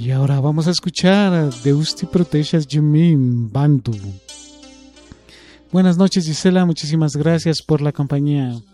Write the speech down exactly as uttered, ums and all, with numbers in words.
Y ahora vamos a escuchar a Deus te protejas de mí, Bantu. Buenas noches, Gisela, muchísimas gracias por la compañía.